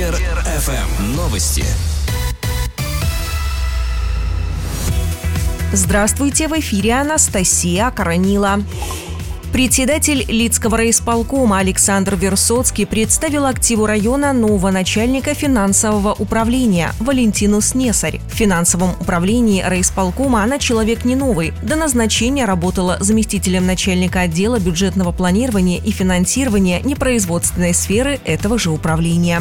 Лидер ФМ. Новости. Здравствуйте, в эфире Анастасия Коронила. Председатель Лидского райисполкома Александр Версоцкий представил активу района нового начальника финансового управления Валентину Снесарь. В финансовом управлении райисполкома она человек не новый. До назначения работала заместителем начальника отдела бюджетного планирования и финансирования непроизводственной сферы этого же управления.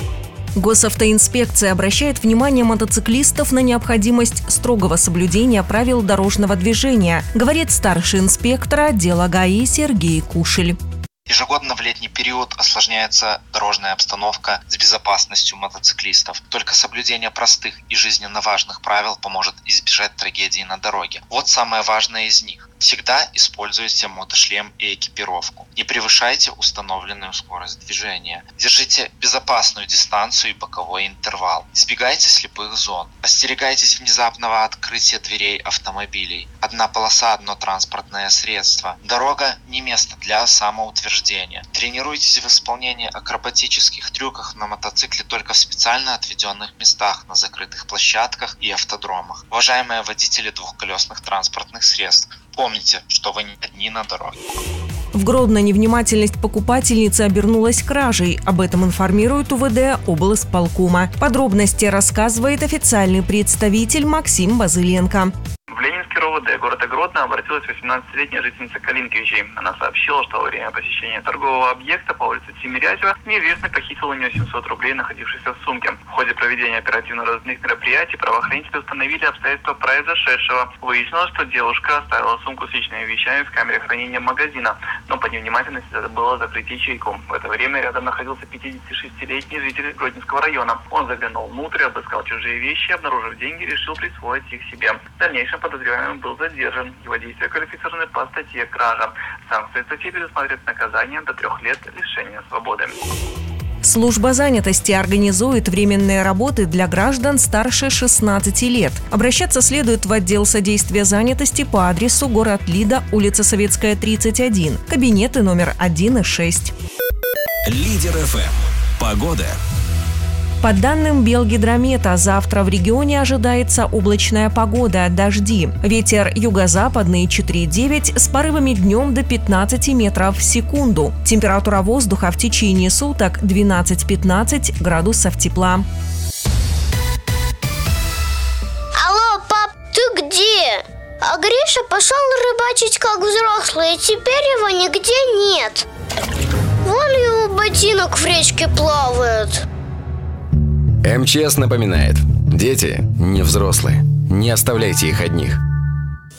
Госавтоинспекция обращает внимание мотоциклистов на необходимость строгого соблюдения правил дорожного движения, говорит старший инспектор отдела ГАИ Сергей Кушель. Ежегодно в летний период осложняется дорожная обстановка с безопасностью мотоциклистов. Только соблюдение простых и жизненно важных правил поможет избежать трагедий на дороге. Вот самое важное из них. Всегда используйте мотошлем и экипировку. Не превышайте установленную скорость движения. Держите безопасную дистанцию и боковой интервал. Избегайте слепых зон. Остерегайтесь внезапного открытия дверей автомобилей. Одна полоса, одно транспортное средство. Дорога не место для самоутверждения. Тренируйтесь в исполнении акробатических трюков на мотоцикле только в специально отведенных местах, на закрытых площадках и автодромах. Уважаемые водители двухколесных транспортных средств, помните, что вы не одни на дороге. В Гродно невнимательность покупательницы обернулась кражей. Об этом информирует УВД облисполкома. Подробности рассказывает официальный представитель Максим Базыленко. В Ленинский РОВД города Гродно обратилась 18-летняя жительница Калинкевичей. Она сообщила, что во время посещения торгового объекта по улице Тимирязева неизвестный похитил у нее 700 рублей, находившихся в сумке. В ходе проведения оперативно-розыскных мероприятий правоохранители установили обстоятельства произошедшего. Выяснилось, что девушка оставила сумку с личными вещами в камере хранения магазина, но по невнимательности забыла закрыть ячейку. В это время рядом находился 56-летний житель Гродненского района. Он заглянул внутрь, обыскал чужие вещи, обнаружив деньги, решил присвоить их себе. В дальнейшем подозреваемый был задержан. Его действия квалифицированы по статье «Кража». Санкции статьи предусматривают наказание до 3 лет лишения свободы. Служба занятости организует временные работы для граждан старше 16 лет. Обращаться следует в отдел содействия занятости по адресу город Лида, улица Советская, 31, кабинеты номер 1 и 6. Лидер ФМ. Погода. По данным Белгидромета, завтра в регионе ожидается облачная погода, дожди. Ветер юго-западный 4,9 с порывами днем до 15 метров в секунду. Температура воздуха в течение суток 12-15 градусов тепла. Алло, пап, ты где? А Гриша пошел рыбачить как взрослый, и теперь его нигде нет. Вон его ботинок в речке плавает. МЧС напоминает: дети не взрослые, не оставляйте их одних.